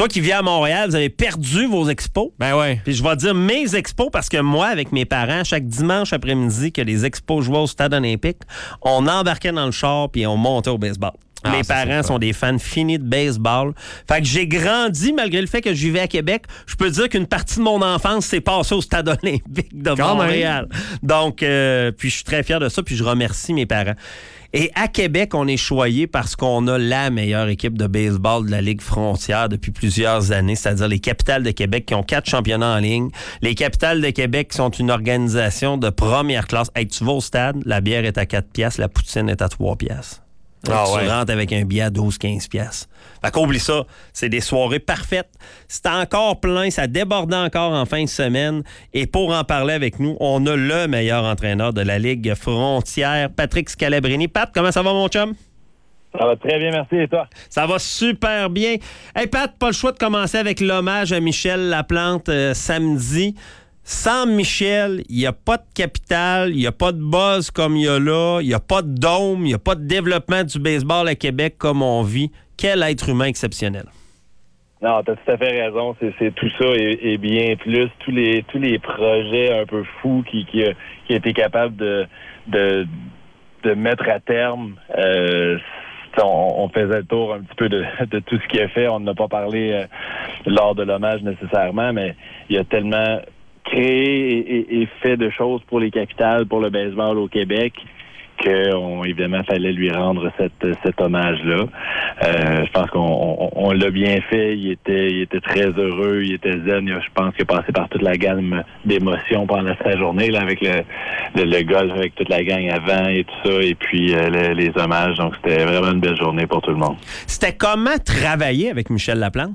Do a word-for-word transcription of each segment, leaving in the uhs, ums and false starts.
toi qui vis à Montréal, vous avez perdu vos expos. Ben ouais. Puis je vais dire mes expos parce que moi, avec mes parents, chaque dimanche après-midi que les expos jouaient au Stade olympique, on embarquait dans le char puis on montait au baseball. Ah, mes ça, parents sont des fans finis de baseball. Fait que j'ai grandi, malgré le fait que je vivais à Québec. Je peux dire qu'une partie de mon enfance s'est passée au Stade olympique de Quand Montréal. Même. Donc, euh, puis je suis très fier de ça, puis je remercie mes parents. Et à Québec, on est choyé parce qu'on a la meilleure équipe de baseball de la Ligue frontière depuis plusieurs années, c'est-à-dire les Capitales de Québec qui ont quatre championnats en ligne. Les Capitales de Québec sont une organisation de première classe. Hey, tu vas au stade, la bière est à quatre piastres, la poutine est à trois piastres. Ah tu ouais. rentres avec un billet à douze à quinze piastres. Fait qu'oublie ça, c'est des soirées parfaites. C'est encore plein, ça déborde encore en fin de semaine. Et pour en parler avec nous, on a le meilleur entraîneur de la Ligue frontière, Patrick Scalabrini. Pat, comment ça va, mon chum? Ça va très bien, merci. Et toi? Ça va super bien. Hey, Pat, pas le choix de commencer avec l'hommage à Michel Laplante euh, samedi. Sans Michel, il n'y a pas de capitale, il n'y a pas de buzz comme il y a là, il n'y a pas de dôme, il n'y a pas de développement du baseball à Québec comme on vit. Quel être humain exceptionnel. Non, t'as tout à fait raison. C'est, c'est tout ça et, et bien plus. Tous les tous les projets un peu fous qui qui, a, qui a été capable de, de, de mettre à terme. Euh, on, on faisait le tour un petit peu de, de tout ce qu'il a fait. On n'a pas parlé euh, lors de l'hommage nécessairement, mais il y a tellement créé et, et, et fait de choses pour les capitales, pour le baseball au Québec, qu'on évidemment fallait lui rendre cette, cet hommage-là. Euh, je pense qu'on on, on l'a bien fait. Il était, il était très heureux, il était zen. Je pense qu'il a passé par toute la gamme d'émotions pendant sa journée, là, avec le, le, le golf, avec toute la gang avant et tout ça, et puis euh, le, les hommages. Donc c'était vraiment une belle journée pour tout le monde. C'était comment travailler avec Michel Laplante?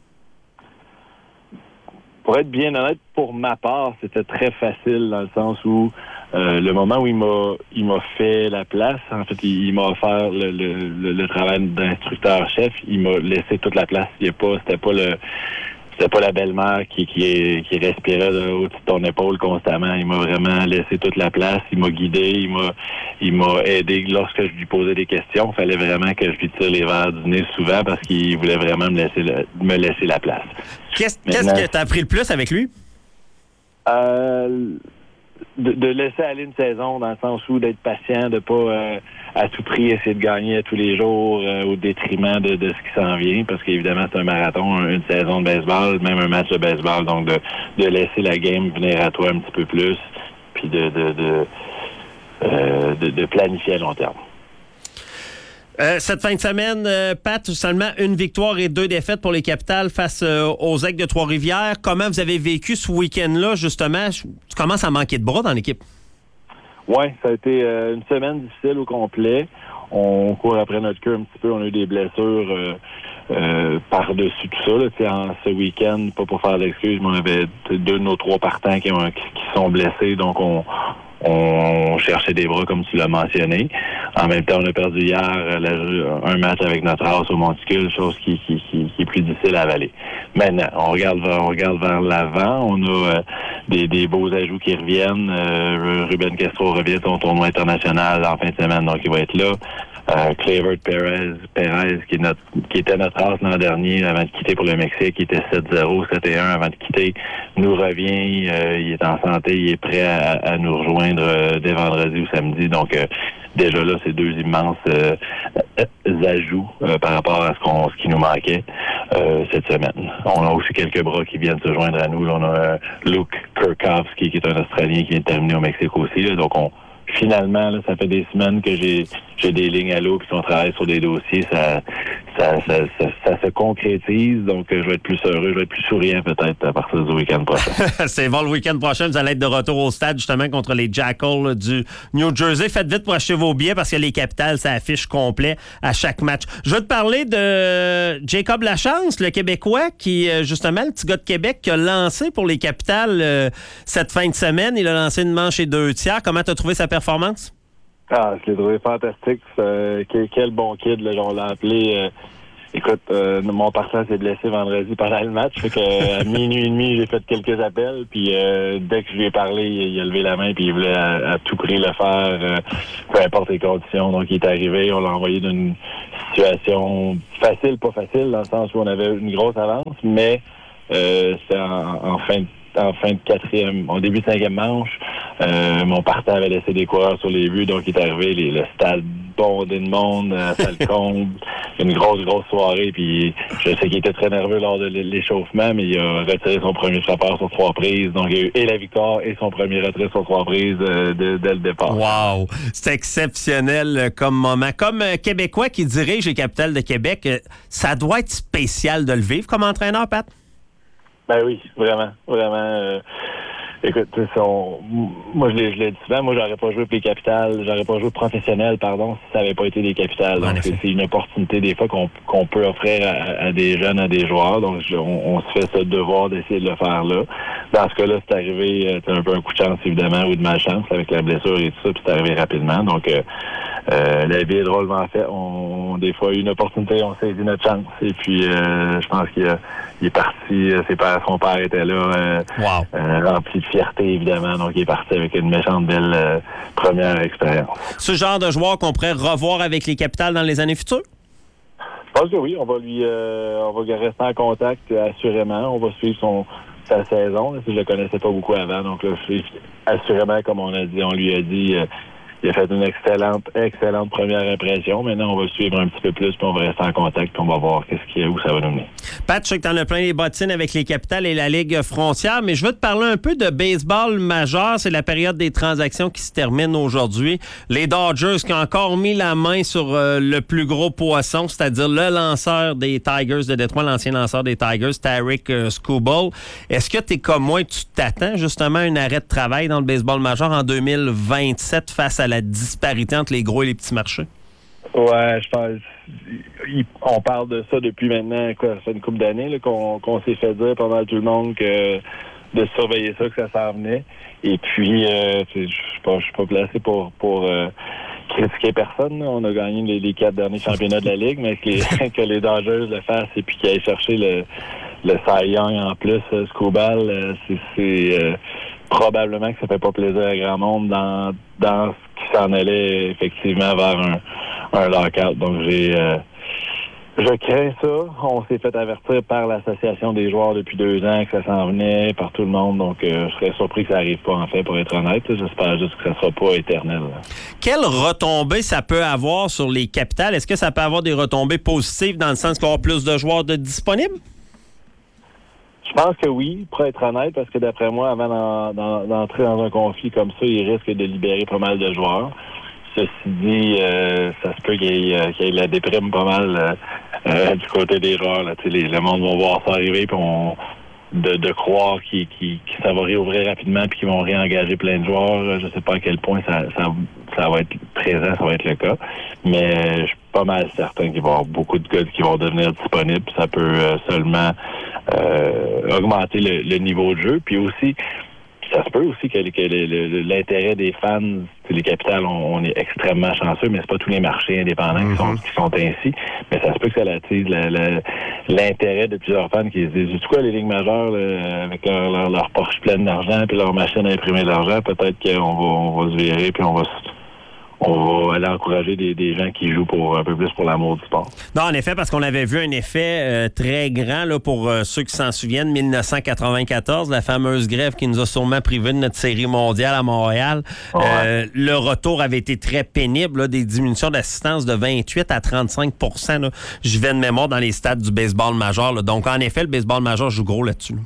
Pour être bien honnête, pour ma part, c'était très facile dans le sens où euh, le moment où il m'a il m'a fait la place, en fait, il, il m'a offert le, le, le, le travail d'instructeur-chef, il m'a laissé toute la place. Il y a pas, c'était pas le c'était pas la belle-mère qui, qui, qui respirait au-dessus de ton épaule constamment. Il m'a vraiment laissé toute la place. Il m'a guidé. Il m'a il m'a aidé lorsque je lui posais des questions. Il fallait vraiment que je lui tire les verres du nez souvent parce qu'il voulait vraiment me laisser le, me laisser la place. Qu'est-ce, qu'est-ce que tu as appris le plus avec lui? Euh, de, de laisser aller une saison dans le sens où d'être patient, de pas euh, à tout prix essayer de gagner à tous les jours euh, au détriment de, de ce qui s'en vient, parce qu'évidemment c'est un marathon, une saison de baseball, même un match de baseball, donc de, de laisser la game venir à toi un petit peu plus, puis de de de, euh, de, de planifier à long terme. Euh, cette fin de semaine, euh, Pat, seulement une victoire et deux défaites pour les Capitales face euh, aux Aigles de Trois-Rivières. Comment vous avez vécu ce week-end-là, justement? Tu commences à manquer de bras dans l'équipe. Oui, ça a été euh, une semaine difficile au complet. On court après notre queue un petit peu. On a eu des blessures euh, euh, par-dessus tout ça. Là, en ce week-end, pas pour faire d'excuses, mais on avait deux de nos trois partants qui, ont, qui, qui sont blessés. Donc, on... On cherchait des bras, comme tu l'as mentionné. En même temps, on a perdu hier la, un match avec notre race au monticule, chose qui, qui, qui, qui est plus difficile à avaler. Maintenant, on regarde vers, on regarde vers l'avant. On a euh, des, des beaux ajouts qui reviennent. Euh, Ruben Castro revient au tournoi international en fin de semaine, donc il va être là. Euh, Clever Perez, Perez qui, est notre, qui était notre race l'an dernier avant de quitter pour le Mexique, qui était sept zéro, sept et un avant de quitter, nous revient, euh, il est en santé, il est prêt à, à nous rejoindre euh, dès vendredi ou samedi. Donc euh, déjà là, c'est deux immenses euh, ajouts euh, par rapport à ce, qu'on, ce qui nous manquait euh, cette semaine. On a aussi quelques bras qui viennent se joindre à nous. Là, on a euh, Luke Kurkowski, qui est un Australien qui vient de terminer au Mexique aussi. Là, donc on Finalement, là, ça fait des semaines que j'ai j'ai des lignes à l'eau, puis qu'on travaille sur des dossiers, ça ça, ça, ça, ça se concrétise, donc je vais être plus heureux, je vais être plus souriant peut-être à partir du week-end prochain. C'est bon, le week-end prochain, vous allez être de retour au stade justement contre les Jackals là, du New Jersey. Faites vite pour acheter vos billets parce que les Capitales, ça affiche complet à chaque match. Je veux te parler de Jacob Lachance, le Québécois, qui justement, le petit gars de Québec, qui a lancé pour les Capitales euh, cette fin de semaine. Il a lancé une manche et deux tiers. Comment tu as trouvé sa performance? Ah, je l'ai trouvé fantastique. Euh, quel, quel bon kid, là, on l'a appelé. Euh, écoute, euh, mon partenaire s'est blessé vendredi pendant le match. Fait que, euh, à minuit et demi, j'ai fait quelques appels. Puis euh, dès que je lui ai parlé, il, il a levé la main puis il voulait à, à tout prix le faire, euh, peu importe les conditions. Donc il est arrivé, on l'a envoyé d'une situation facile, pas facile, dans le sens où on avait une grosse avance, mais euh, c'est en, en fin de en fin de quatrième, au début de cinquième manche, euh, mon partant avait laissé des coureurs sur les buts, donc il est arrivé, les, le stade bondé de monde, la salle comble, une grosse, grosse soirée, puis je sais qu'il était très nerveux lors de l'échauffement, mais il a retiré son premier frappeur sur trois prises, donc il a eu et la victoire et son premier retrait sur trois prises euh, de, dès le départ. Wow! C'est exceptionnel comme moment. Comme euh, Québécois qui dirige les Capitales de Québec, euh, ça doit être spécial de le vivre comme entraîneur, Pat? Ben oui, vraiment, vraiment. Euh, écoute, on, moi je l'ai, je l'ai dit souvent, moi j'aurais pas joué pour les Capitales, j'aurais pas joué professionnel, pardon, si ça avait pas été des Capitales. Donc c'est, c'est une opportunité des fois qu'on, qu'on peut offrir à, à des jeunes, à des joueurs. Donc je, on, on se fait ce devoir d'essayer de le faire là. Dans ce cas-là, c'est arrivé, c'est un peu un coup de chance évidemment ou de malchance avec la blessure et tout ça, puis c'est arrivé rapidement. Donc euh, euh, la vie est drôlement faite. On, des fois, une opportunité, on saisit notre chance. Et puis euh, je pense qu'il a, il est parti, ses pères, son père était là, euh, wow. euh, rempli de fierté, évidemment. Donc, il est parti avec une méchante belle euh, première expérience. Ce genre de joueur qu'on pourrait revoir avec les Capitales dans les années futures? Je pense que oui. On va lui, euh, on va rester en contact, assurément. On va suivre son sa saison. Là, si je le connaissais pas beaucoup avant. Donc, là, assurément, comme on a dit, on lui a dit... Euh, il a fait une excellente, excellente première impression. Maintenant, on va suivre un petit peu plus, puis on va rester en contact, puis on va voir qu'est-ce qu'il y a, où ça va nous mener. Pat, je sais que tu en as plein les bottines avec les Capitales et la Ligue frontière, mais je veux te parler un peu de baseball majeur. C'est la période des transactions qui se termine aujourd'hui. Les Dodgers qui ont encore mis la main sur euh, le plus gros poisson, c'est-à-dire le lanceur des Tigers de Détroit, l'ancien lanceur des Tigers, Tarik euh, Skubal. Est-ce que tu es comme moi et tu t'attends justement à un arrêt de travail dans le baseball majeur en deux mille vingt-sept face à la disparité entre les gros et les petits marchés? Ouais, je pense. On parle de ça depuis maintenant, quoi, ça fait une couple d'années là, qu'on, qu'on s'est fait dire pas mal tout le monde que de surveiller ça, que ça s'en venait. Et puis, euh, je suis pas, je suis pas placé pour pour euh, critiquer personne. Là. On a gagné les, les quatre derniers championnats de la Ligue, mais que les, que les Dodgers le fassent et puis qu'ils aillent chercher le, le Cy Young en plus, euh, Skubal, euh, c'est, c'est euh, probablement que ça fait pas plaisir à grand monde dans dans ce qui s'en allait effectivement vers un, un lockout. Donc j'ai euh, je crains ça. On s'est fait avertir par l'association des joueurs depuis deux ans que ça s'en venait, par tout le monde. Donc euh, je serais surpris que ça arrive pas en fait, pour être honnête. J'espère juste que ça sera pas éternel. Là. Quelles retombées ça peut avoir sur les Capitales? Est-ce que ça peut avoir des retombées positives dans le sens qu'il y aura plus de joueurs de disponibles? Je pense que oui, pour être honnête, parce que d'après moi, avant d'en, d'en, d'entrer dans un conflit comme ça, il risque de libérer pas mal de joueurs. Ceci dit, euh, ça se peut qu'il y ait, qu'il y ait la déprime pas mal euh, euh, du côté des joueurs. Là. Les, le monde va voir ça arriver, puis on de, de croire qu'il, qu'il, que ça va réouvrir rapidement puis qu'ils vont réengager plein de joueurs. Je sais pas à quel point ça, ça, ça va être présent, ça va être le cas. Mais je suis pas mal certain qu'il va y avoir beaucoup de gars qui vont devenir disponibles. Ça peut euh, seulement euh, augmenter le, le niveau de jeu. Puis aussi, ça se peut aussi que, que le, le, l'intérêt des fans, les Capitales, on, on est extrêmement chanceux, mais c'est pas tous les marchés indépendants mm-hmm. qui sont qui sont ainsi. Mais ça se peut que ça attise la, la, l'intérêt de plusieurs fans qui se disent, du coup, les ligues majeures, là, avec leur, leur, leur Porsche pleine d'argent puis leur machine à imprimer de l'argent, peut-être qu'on va, on va se virer puis on va se on va aller encourager des, des gens qui jouent pour un peu plus pour l'amour du sport. Non, en effet, parce qu'on avait vu un effet euh, très grand là, pour euh, ceux qui s'en souviennent, dix-neuf cent quatre-vingt-quatorze, la fameuse grève qui nous a sûrement privé de notre série mondiale à Montréal. Ouais. Euh, le retour avait été très pénible, là, des diminutions d'assistance de vingt-huit à trente-cinq pour cent. Là. Je vais de mémoire dans les stades du baseball majeur. Là. Donc, en effet, le baseball majeur joue gros là-dessus. Là.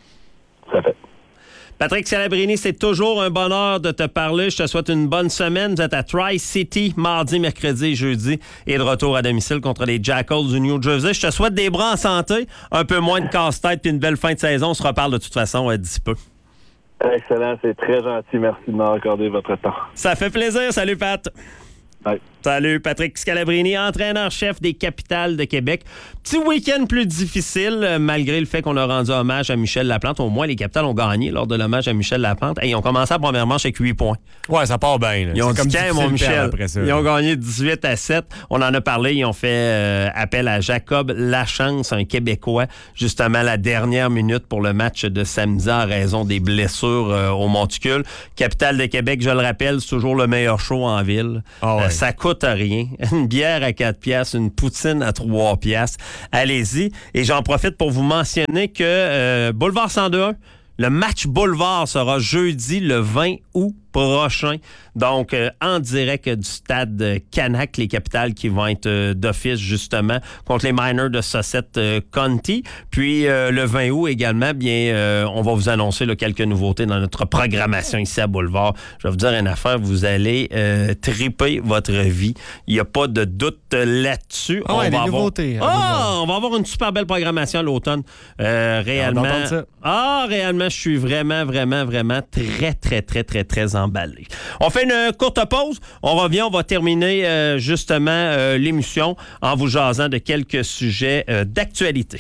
Ça fait. Patrick Scalabrini, c'est toujours un bonheur de te parler. Je te souhaite une bonne semaine. Vous êtes à Tri-City, mardi, mercredi et jeudi, et de retour à domicile contre les Jackals du New Jersey. Je te souhaite des bras en santé, un peu moins de casse-tête puis une belle fin de saison. On se reparle de toute façon euh, d'ici peu. Excellent, c'est très gentil. Merci de m'accorder votre temps. Ça fait plaisir. Salut, Pat. Bye. Salut, Patrick Scalabrini, entraîneur-chef des Capitales de Québec. Petit week-end plus difficile, euh, malgré le fait qu'on a rendu hommage à Michel Laplante. Au moins, les Capitales ont gagné lors de l'hommage à Michel Laplante. Et ils ont commencé la première manche avec huit points. Ouais, ça part bien. Là. Ils ont c'est dit, comme mon Michel. Après ça, ils ont gagné dix-huit à sept. On en a parlé. Ils ont fait euh, appel à Jacob Lachance, un Québécois, justement la dernière minute pour le match de samedi en raison des blessures euh, au monticule. Capitale de Québec, je le rappelle, c'est toujours le meilleur show en ville. Oh ouais. euh, ça coûte coûte rien. Une bière à quatre piastres, une poutine à trois piastres. Allez-y. Et j'en profite pour vous mentionner que euh, Boulevard cent deux point un, le match Boulevard sera jeudi le vingt août prochain. Donc, euh, en direct du stade Canac, les Capitales qui vont être euh, d'office, justement, contre les Miners de Sussex euh, County. Puis, euh, le vingt août également, bien, euh, on va vous annoncer là, quelques nouveautés dans notre programmation ici à Boulevard. Je vais vous dire une affaire, vous allez euh, triper votre vie. Il n'y a pas de doute là-dessus. Oh, on, ouais, va avoir... nouveautés, oh, on va avoir une super belle programmation à l'automne. Euh, réellement. Ah, réellement, je suis vraiment, vraiment, vraiment très, très, très, très, très emballé. On fait une courte pause. On revient, on va terminer euh, justement euh, l'émission en vous jasant de quelques sujets euh, d'actualité.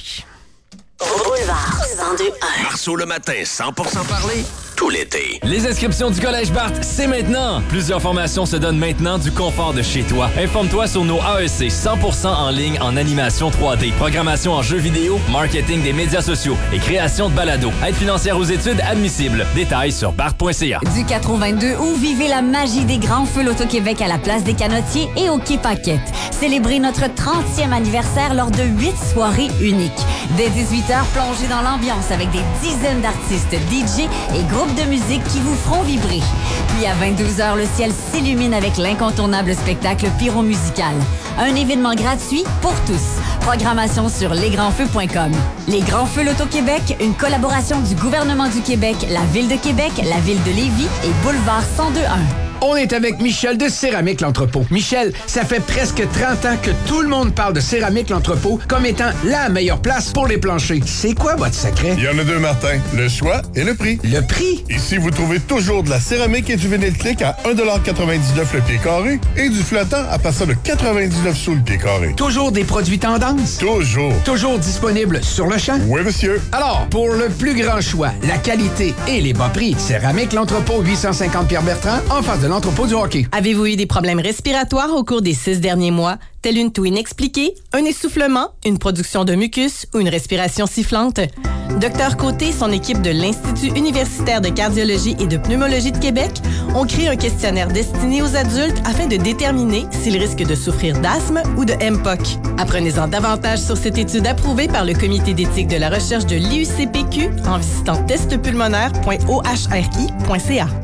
Boulevard cent deux un. Marceau le matin, cent pour cent parler, tout l'été. Les inscriptions du Collège Barthes, c'est maintenant! Plusieurs formations se donnent maintenant du confort de chez toi. Informe-toi sur nos A E C cent pour cent en ligne en animation trois D, programmation en jeux vidéo, marketing des médias sociaux et création de balados. Aide financière aux études admissible. Détails sur barthes point c a. Du quatre au vingt-deux août, vivez la magie des grands feux l'Auto-Québec à la place des Canotiers et au Quai Paquette. Célébrez notre trentième anniversaire lors de huit soirées uniques. Dès dix-huit heures, plongez dans l'ambiance avec des dizaines d'artistes, D J et groupes de musique qui vous feront vibrer. Puis à vingt-deux heures, le ciel s'illumine avec l'incontournable spectacle pyromusical. Un événement gratuit pour tous. Programmation sur les grands feux point com. Les Grands Feux l'Auto-Québec, une collaboration du gouvernement du Québec, la Ville de Québec, la Ville de Lévis et Boulevard cent deux un. On est avec Michel de Céramique L'Entrepôt. Michel, ça fait presque trente ans que tout le monde parle de Céramique L'Entrepôt comme étant la meilleure place pour les planchers. C'est quoi votre secret? Il y en a deux, Martin. Le choix et le prix. Le prix? Ici, vous trouvez toujours de la céramique et du vinyle clic à un dollar quatre-vingt-dix-neuf le pied carré et du flottant à partir de quatre-vingt-dix-neuf sous le pied carré. Toujours des produits tendance? Toujours. Toujours disponibles sur le champ? Oui, monsieur. Alors, pour le plus grand choix, la qualité et les bas prix, Céramique L'Entrepôt, huit cent cinquante Pierre-Bertrand, en face de l'entrepôt du hockey. Avez-vous eu des problèmes respiratoires au cours des six derniers mois, tels une toux inexpliquée, un essoufflement, une production de mucus ou une respiration sifflante? Docteur Côté et son équipe de l'Institut universitaire de cardiologie et de pneumologie de Québec ont créé un questionnaire destiné aux adultes afin de déterminer s'ils risquent de souffrir d'asthme ou de M P O C. Apprenez-en davantage sur cette étude approuvée par le Comité d'éthique de la recherche de l'I U C P Q en visitant test pulmonaire point o h r i point c a.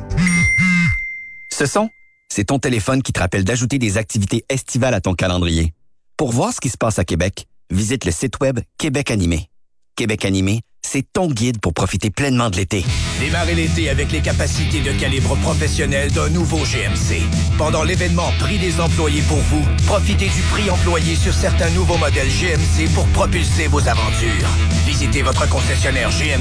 Ce son, c'est ton téléphone qui te rappelle d'ajouter des activités estivales à ton calendrier. Pour voir ce qui se passe à Québec, visite le site web Québec Animé. Québec Animé, c'est ton guide pour profiter pleinement de l'été. Démarrez l'été avec les capacités de calibre professionnel d'un nouveau G M C. Pendant l'événement Prix des employés pour vous, profitez du prix employé sur certains nouveaux modèles G M C pour propulser vos aventures. Visitez votre concessionnaire G M